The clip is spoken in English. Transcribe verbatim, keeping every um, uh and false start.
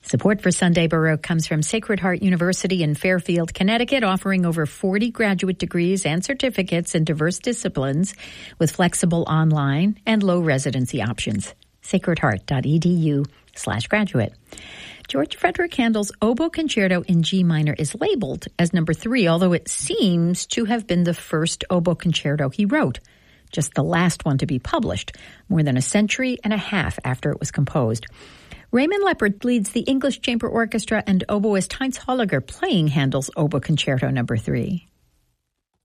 Support for Sunday Baroque comes from Sacred Heart University in Fairfield, Connecticut, offering over forty graduate degrees and certificates in diverse disciplines with flexible online and low residency options. sacredheart.edu slash graduate. George Frederick Handel's Oboe Concerto in G minor is labeled as number three, although it seems to have been the first oboe concerto he wrote, just the last one to be published, more than a century and a half after it was composed. Raymond Leppard leads the English Chamber Orchestra and oboist Heinz Holliger playing Handel's Oboe Concerto number three.